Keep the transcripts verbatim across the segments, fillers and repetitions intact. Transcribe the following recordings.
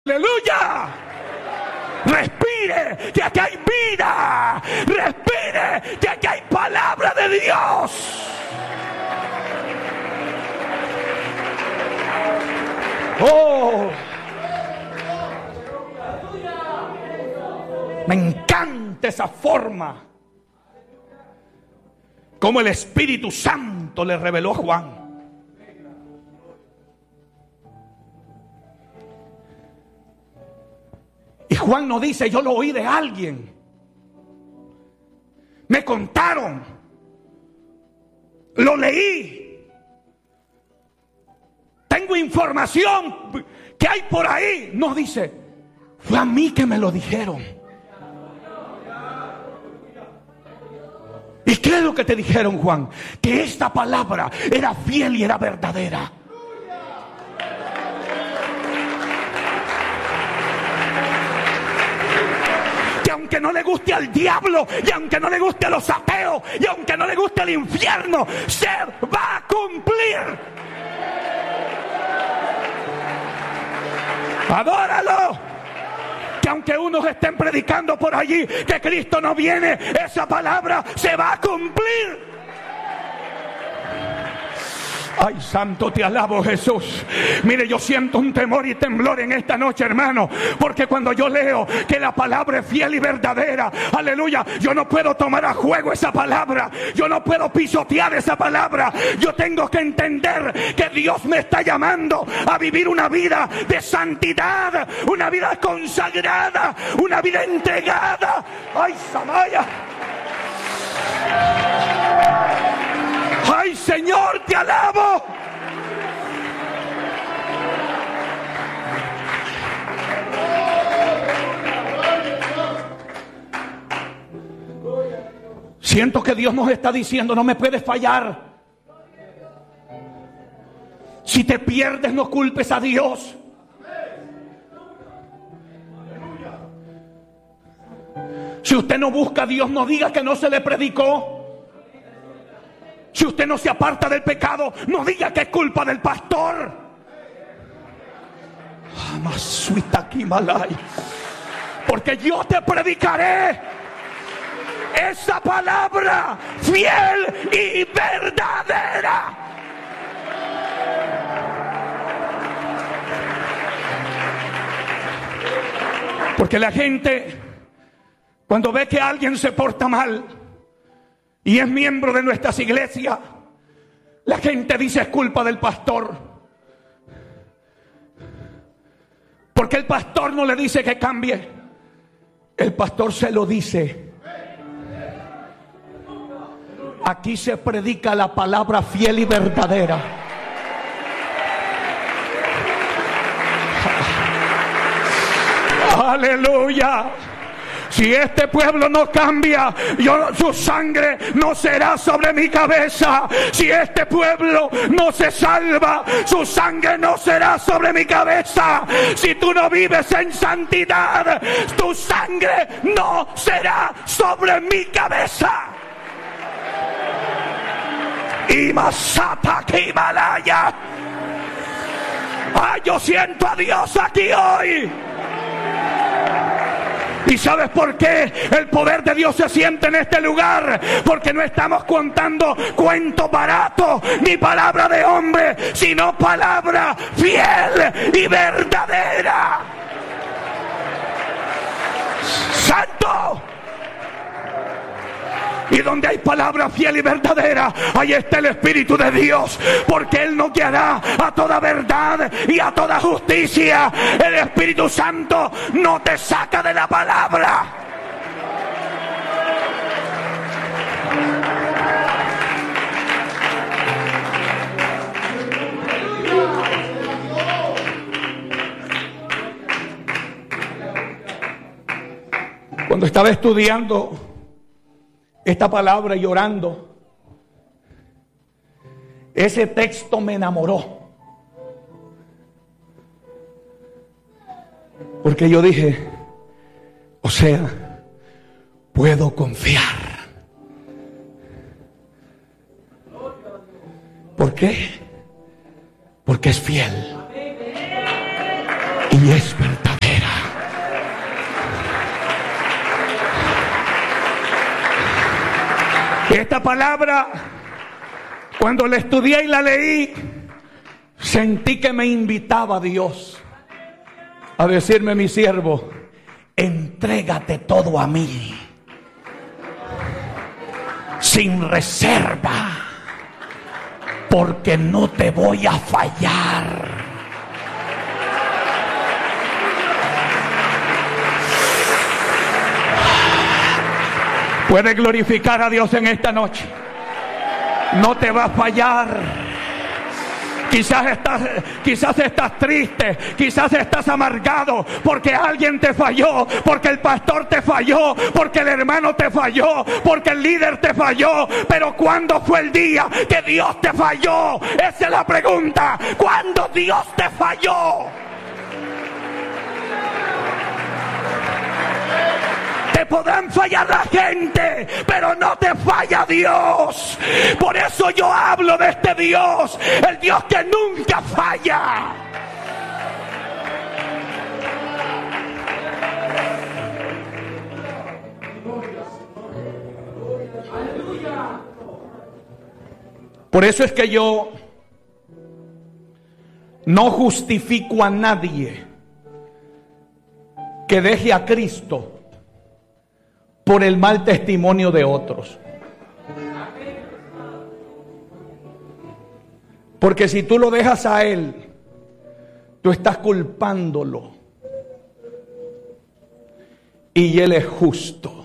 ¡Aleluya! Respire, que aquí hay vida. Respire, que aquí hay palabra de Dios. Oh, me encanta esa forma como el Espíritu Santo le reveló a Juan. Y Juan no dice, yo lo oí de alguien. Me contaron. Lo leí. Tengo información que hay por ahí. No dice, fue a mí que me lo dijeron. ¿Y qué es lo que te dijeron, Juan? Que esta palabra era fiel y era verdadera. Que no le guste al diablo, y aunque no le guste a los ateos, y aunque no le guste el infierno, se va a cumplir. Adóralo. Que aunque unos estén predicando por allí que Cristo no viene, esa palabra se va a cumplir. Ay, santo, te alabo, Jesús. Mire, yo siento un temor y temblor en esta noche, hermano, porque cuando yo leo que la palabra es fiel y verdadera, aleluya, yo no puedo tomar a juego esa palabra, yo no puedo pisotear esa palabra. Yo tengo que entender que Dios me está llamando a vivir una vida de santidad, una vida consagrada, una vida entregada. Ay, Samaya. ¡Ay, Señor, te alabo! Siento que Dios nos está diciendo, no me puedes fallar. Si te pierdes, no culpes a Dios. Si usted no busca a Dios, no diga que no se le predicó. Si usted no se aparta del pecado, no diga que es culpa del pastor. Porque yo te predicaré esa palabra fiel y verdadera. Porque la gente, cuando ve que alguien se porta mal y es miembro de nuestras iglesias, la gente dice es culpa del pastor. Porque el pastor no le dice que cambie. El pastor se lo dice. Aquí se predica la palabra fiel y verdadera. Aleluya. Si este pueblo no cambia, yo, su sangre no será sobre mi cabeza. Si este pueblo no se salva, su sangre no será sobre mi cabeza. Si tú no vives en santidad, tu sangre no será sobre mi cabeza. Y Masata Himalaya. Ay, yo siento a Dios aquí hoy. ¿Y sabes por qué el poder de Dios se siente en este lugar? Porque no estamos contando cuentos baratos ni palabra de hombre, sino palabra fiel y verdadera. ¡Santo! Y donde hay palabra fiel y verdadera, ahí está el Espíritu de Dios, porque Él nos guiará a toda verdad y a toda justicia. El Espíritu Santo no te saca de la palabra. Cuando estaba estudiando esta palabra y orando, ese texto me enamoró. Porque yo dije, o sea, puedo confiar. ¿Por qué? Porque es fiel y es verdadero. Esta palabra, cuando la estudié y la leí, sentí que me invitaba a Dios a decirme: mi siervo, entrégate todo a mí, sin reserva, porque no te voy a fallar. Puedes glorificar a Dios en esta noche. No te va a fallar. Quizás estás, quizás estás triste, quizás estás amargado porque alguien te falló, porque el pastor te falló, porque el hermano te falló, porque el líder te falló. Pero ¿cuándo fue el día que Dios te falló? Esa es la pregunta. ¿Cuándo Dios te falló? Te podrán fallar la gente, pero no te falla Dios. Por eso yo hablo de este Dios, el Dios que nunca falla. Por eso es que yo no justifico a nadie que deje a Cristo por el mal testimonio de otros. Porque si tú lo dejas a Él, tú estás culpándolo. Y Él es justo.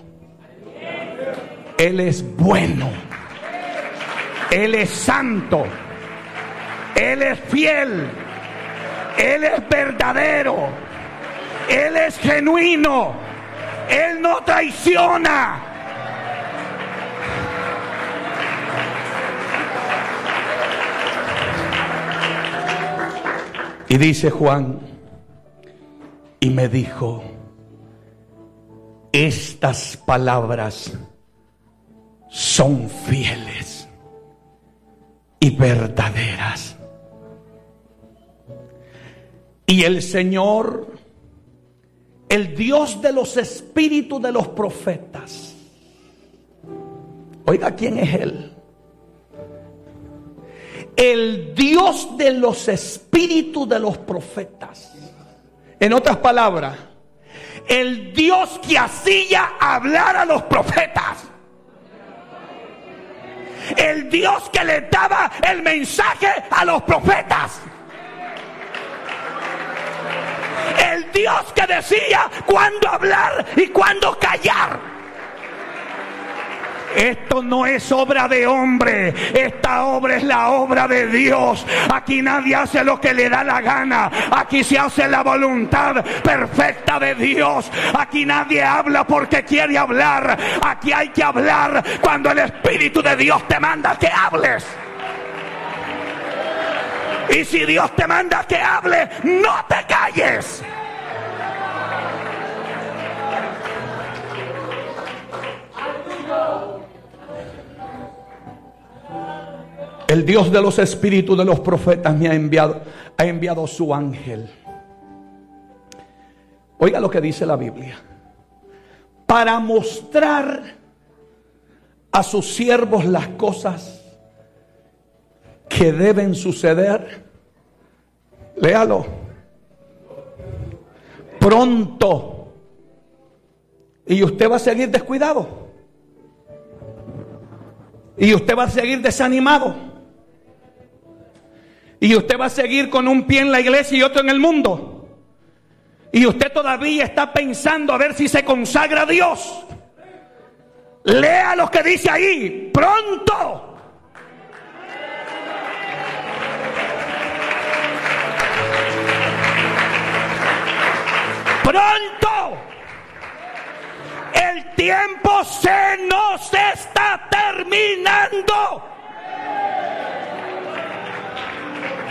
Él es bueno. Él es santo. Él es fiel. Él es verdadero. Él es genuino. Él no traiciona. Y dice Juan, y me dijo: estas palabras son fieles y verdaderas. Y el Señor, el Dios de los espíritus de los profetas, oiga quién es Él. El Dios de los espíritus de los profetas. En otras palabras, el Dios que hacía hablar a los profetas. El Dios que le daba el mensaje a los profetas. El Dios que decía cuándo hablar y cuándo callar. Esto no es obra de hombre, esta obra es la obra de Dios. Aquí nadie hace lo que le da la gana, aquí se hace la voluntad perfecta de Dios. Aquí nadie habla porque quiere hablar, aquí hay que hablar cuando el Espíritu de Dios te manda que hables. Y si Dios te manda que hable, no te calles. El Dios de los espíritus de los profetas me ha enviado, ha enviado su ángel. Oiga lo que dice la Biblia. Para mostrar a sus siervos las cosas que deben suceder. Léalo. Pronto. Y usted va a seguir descuidado. Y usted va a seguir desanimado. Y usted va a seguir con un pie en la iglesia y otro en el mundo. Y usted todavía está pensando a ver si se consagra a Dios. Lea lo que dice ahí. Pronto. Pronto. El tiempo se nos está terminando.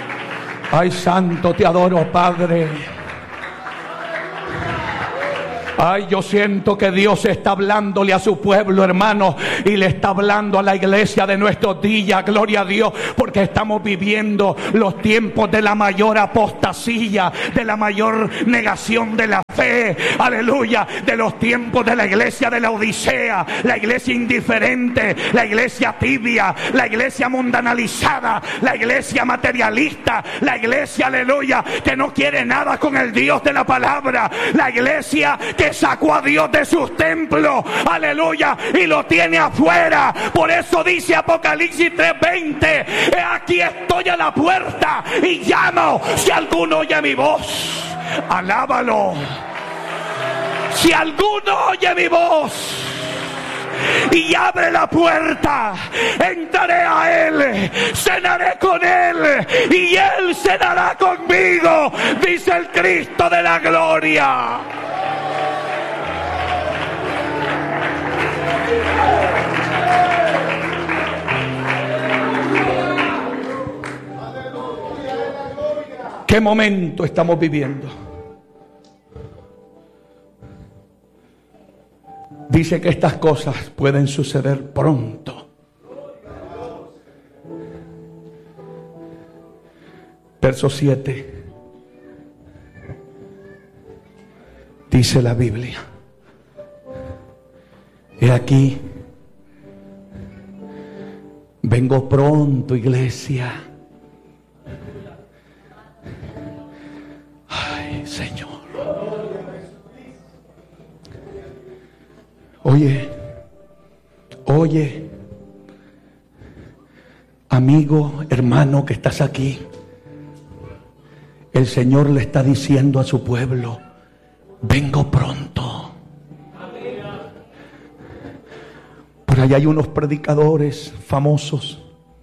Ay, santo, te adoro, Padre. Ay, yo siento que Dios está hablándole a su pueblo, hermano, y le está hablando a la iglesia de nuestros días. Gloria a Dios, porque estamos viviendo los tiempos de la mayor apostasía, de la mayor negación de la fe. Aleluya, de los tiempos de la iglesia de la Odisea, la iglesia indiferente, la iglesia tibia, la iglesia mundanalizada, la iglesia materialista, la iglesia, aleluya, que no quiere nada con el Dios de la palabra, la iglesia que sacó a Dios de sus templos, aleluya, y lo tiene afuera. Por eso dice Apocalipsis tres veinte: he aquí estoy a la puerta y llamo, si alguno oye mi voz, alábalo. Si alguno oye mi voz y abre la puerta, entraré a él, cenaré con él y él cenará conmigo, dice el Cristo de la gloria. ¿Qué momento estamos viviendo? Dice que estas cosas pueden suceder pronto. Verso siete. Dice la Biblia: he aquí, vengo pronto, iglesia. Ay, Señor. Oye, oye, amigo, hermano que estás aquí, el Señor le está diciendo a su pueblo: vengo pronto. Por allá hay unos predicadores famosos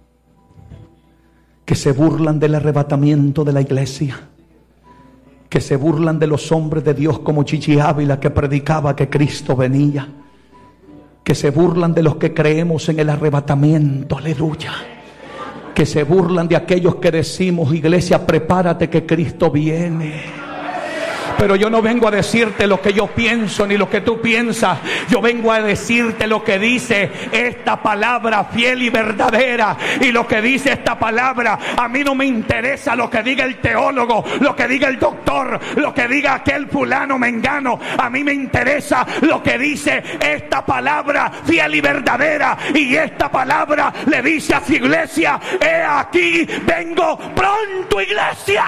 que se burlan del arrebatamiento de la iglesia, que se burlan de los hombres de Dios como Chichi Ávila, que predicaba que Cristo venía, que se burlan de los que creemos en el arrebatamiento, aleluya, que se burlan de aquellos que decimos: iglesia, prepárate que Cristo viene. Pero yo no vengo a decirte lo que yo pienso ni lo que tú piensas. Yo vengo a decirte lo que dice esta palabra fiel y verdadera. Y lo que dice esta palabra, a mí no me interesa lo que diga el teólogo, lo que diga el doctor, lo que diga aquel fulano mengano. A mí me interesa lo que dice esta palabra fiel y verdadera. Y esta palabra le dice a su iglesia: he aquí, vengo pronto, iglesia.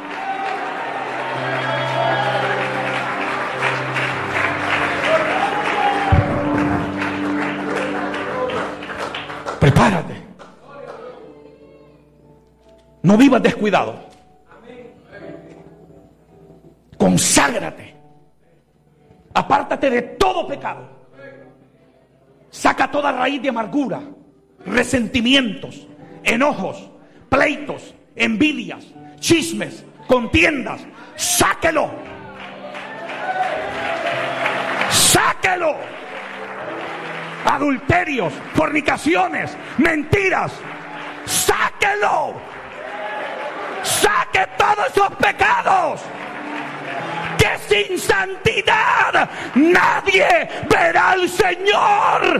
Prepárate. No vivas descuidado. Conságrate. Apártate de todo pecado. Saca toda raíz de amargura, resentimientos, enojos, pleitos, envidias, chismes, contiendas. Sáquelo. Sáquelo. Adulterios, fornicaciones, mentiras. Sáquelo. Saque todos esos pecados, que sin santidad nadie verá al Señor.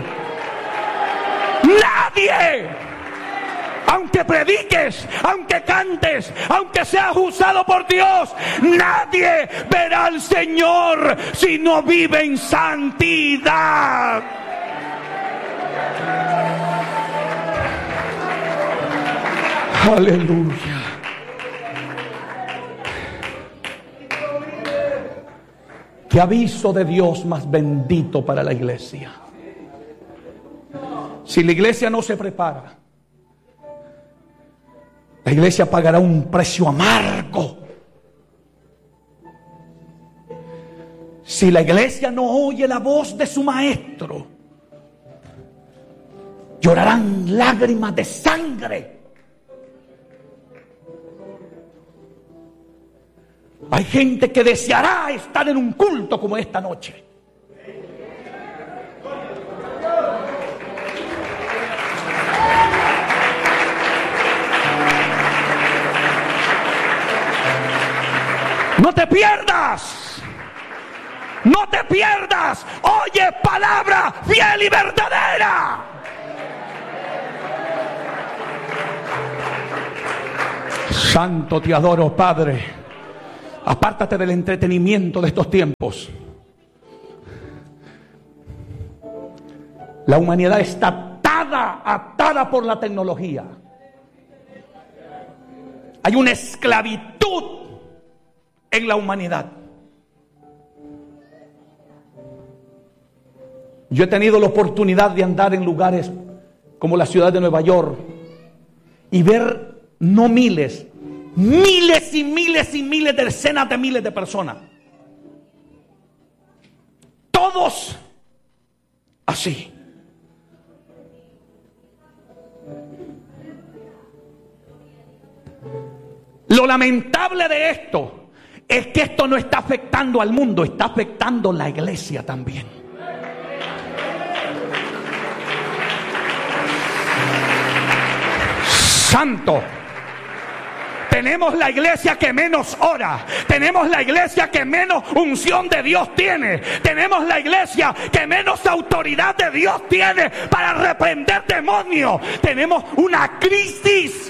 Nadie. Aunque prediques, aunque cantes, aunque seas usado por Dios, nadie verá al Señor si no vive en santidad. Aleluya. Qué aviso de Dios más bendito para la iglesia. Si la iglesia no se prepara, la iglesia pagará un precio amargo. Si la iglesia no oye la voz de su maestro, llorarán lágrimas de sangre. Hay gente que deseará estar en un culto como esta noche. No te pierdas No te pierdas. Oye palabra fiel y verdadera. Santo, te adoro, Padre. Apártate del entretenimiento de estos tiempos. La humanidad está atada, atada por la tecnología. Hay una esclavitud en la humanidad. Yo he tenido la oportunidad de andar en lugares como la ciudad de Nueva York y ver no miles, miles y miles y miles, decenas de miles de personas. Todos así. Lo lamentable de esto es que esto no está afectando al mundo, está afectando la iglesia también. Santo. Tenemos la iglesia que menos ora. Tenemos la iglesia que menos unción de Dios tiene. Tenemos la iglesia que menos autoridad de Dios tiene para reprender demonios. Tenemos una crisis.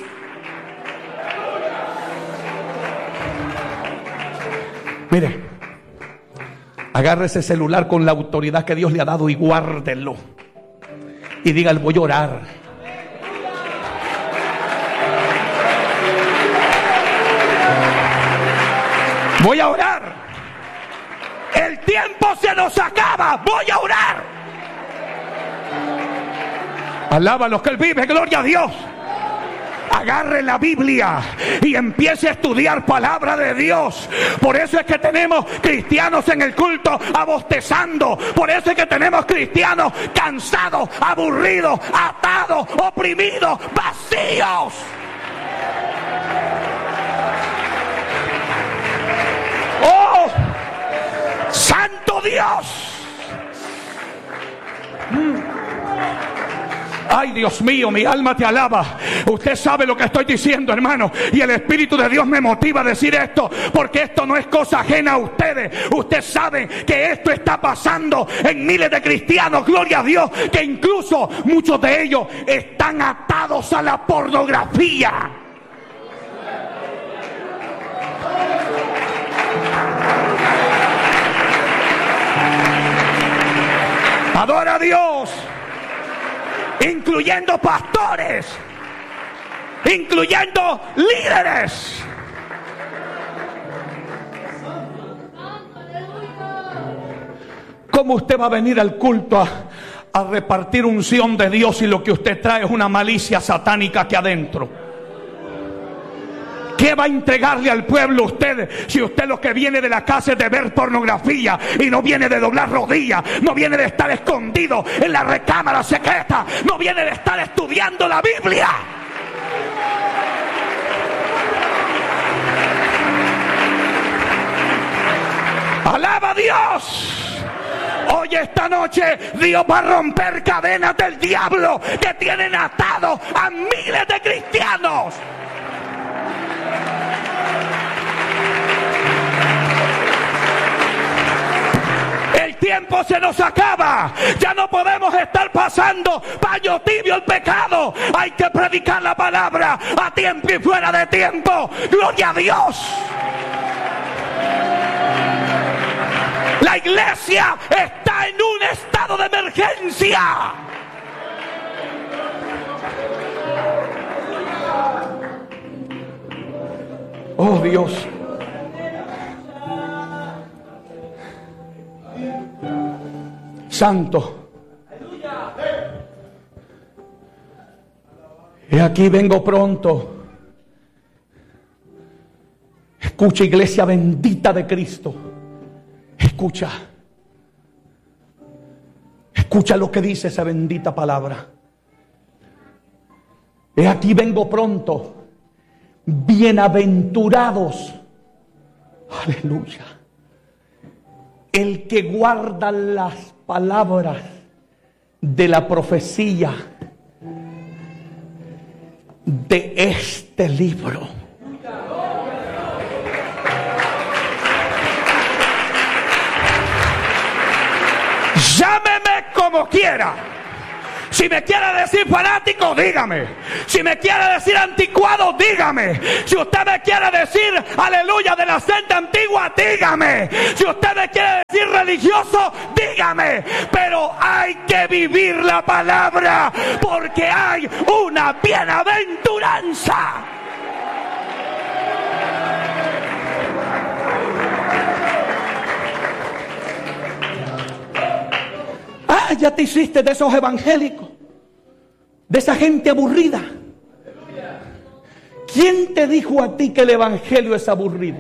Mire, agarre ese celular con la autoridad que Dios le ha dado y guárdelo. Y diga, voy a orar. Voy a orar. El tiempo se nos acaba. Voy a orar. Alaba a los que Él vive. Gloria a Dios. Agarre la Biblia y empiece a estudiar palabra de Dios. Por eso es que tenemos cristianos en el culto abostezando. Por eso es que tenemos cristianos cansados, aburridos, atados, oprimidos, vacíos. ¡Oh! ¡Santo Dios! Mm. Ay, Dios mío, mi alma te alaba. Usted sabe lo que estoy diciendo, hermano. Y el Espíritu de Dios me motiva a decir esto, porque esto no es cosa ajena a ustedes. Usted sabe que esto está pasando en miles de cristianos, gloria a Dios, que incluso muchos de ellos están atados a la pornografía. Adora a Dios. Incluyendo pastores, incluyendo líderes. ¿Cómo usted va a venir al culto a, a repartir unción de Dios si lo que usted trae es una malicia satánica aquí adentro? ¿Qué va a entregarle al pueblo usted si usted lo que viene de la casa es de ver pornografía y no viene de doblar rodillas, no viene de estar escondido en la recámara secreta, no viene de estar estudiando la Biblia? ¡Alaba a Dios! Hoy esta noche Dios va a romper cadenas del diablo que tienen atados a miles de cristianos. El tiempo se nos acaba. Ya no podemos estar pasando paño tibio al pecado. Hay que predicar la palabra a tiempo y fuera de tiempo. Gloria a Dios. La iglesia está en un estado de emergencia. Oh Dios. Santo. Y aquí vengo pronto. Escucha, iglesia bendita de Cristo. Escucha. Escucha lo que dice esa bendita palabra. He aquí vengo pronto. Bienaventurados. Aleluya. El que guarda las palabras de la profecía de este libro. Llámeme como quiera. Si me quiere decir fanático, dígame. Si me quiere decir anticuado, dígame. Si usted me quiere decir, aleluya, de la senda antigua, dígame. Si usted me quiere decir religioso, dígame. Pero hay que vivir la palabra, porque hay una bienaventuranza. Ah, ya te hiciste de esos evangélicos, de esa gente aburrida. ¿Quién te dijo a ti que el evangelio es aburrido?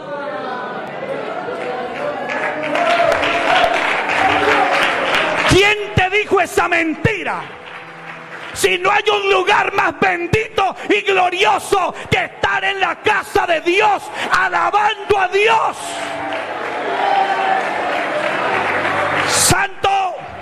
¿Quién te dijo esa mentira? Si no hay un lugar más bendito y glorioso que estar en la casa de Dios, alabando a Dios. Santo.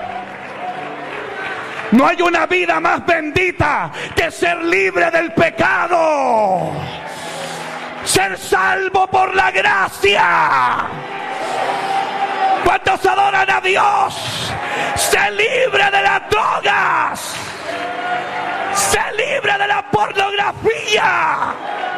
No hay una vida más bendita que ser libre del pecado, ser salvo por la gracia. ¿Cuántos adoran a Dios? Ser libre de las drogas, ser libre de la pornografía,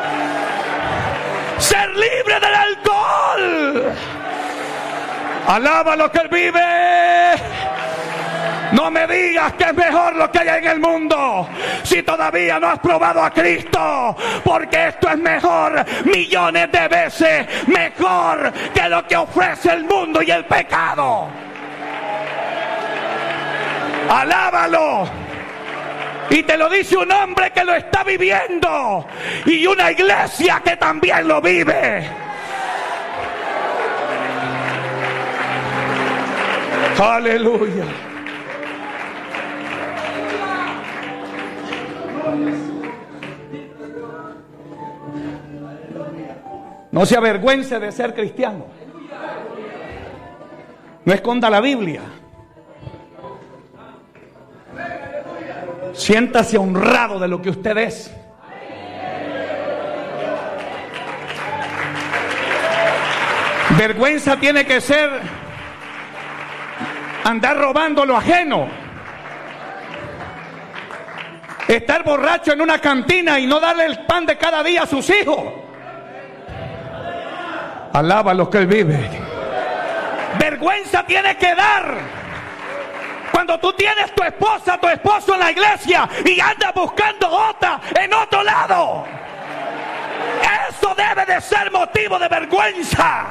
ser libre del alcohol. Alaba lo que Él vive. No me digas que es mejor lo que hay en el mundo si todavía no has probado a Cristo, porque esto es mejor, millones de veces mejor que lo que ofrece el mundo y el pecado. Alábalo. Y te lo dice un hombre que lo está viviendo y una iglesia que también lo vive. Aleluya. No se avergüence de ser cristiano. No esconda la Biblia. Siéntase honrado de lo que usted es. Vergüenza tiene que ser andar robando lo ajeno, estar borracho en una cantina y no darle el pan de cada día a sus hijos. Alaba a los que Él vive. Vergüenza tiene que dar cuando tú tienes tu esposa, tu esposo en la iglesia y andas buscando otra en otro lado. Eso debe de ser motivo de vergüenza.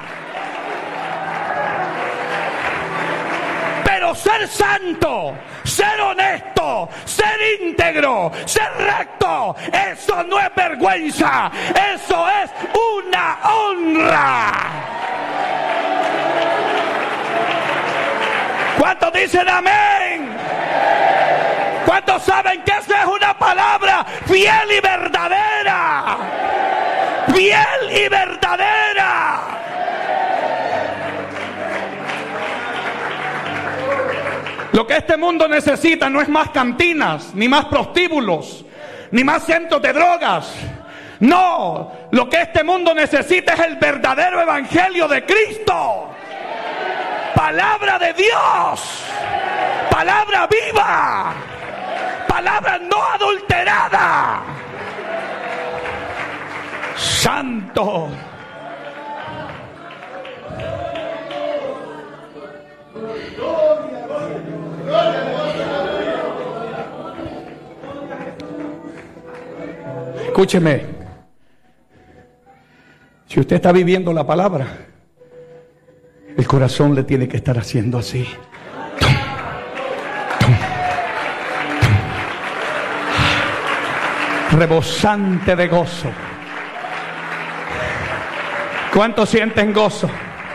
Pero ser santo, ser honesto, ser íntegro, ser recto, eso no es vergüenza, eso es una honra. ¿Cuántos dicen amén? ¿Cuántos saben que esa es una palabra fiel y verdadera? Fiel y verdadera. Lo que este mundo necesita no es más cantinas, ni más prostíbulos, ni más centros de drogas. No, lo que este mundo necesita es el verdadero evangelio de Cristo. Palabra de Dios, palabra viva, palabra no adulterada. Santo. Escúcheme, si usted está viviendo la palabra, el corazón le tiene que estar haciendo así, tum, tum, tum, rebosante de gozo. ¿Cuántos sienten gozo?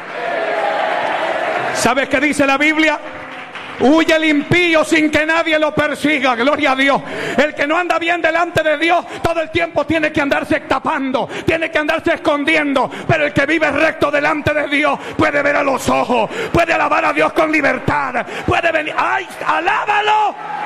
¿Sabes qué dice la Biblia? Huye el impío sin que nadie lo persiga. Gloria a Dios. El que no anda bien delante de Dios todo el tiempo tiene que andarse tapando, tiene que andarse escondiendo. Pero el que vive recto delante de Dios puede ver a los ojos, puede alabar a Dios con libertad, puede venir. ¡Ay, alábalo!